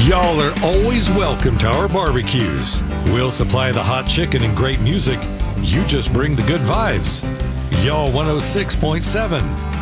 Y'all are always welcome to our barbecues. We'll supply the hot chicken and great music. You just bring the good vibes. Y'all 106.7.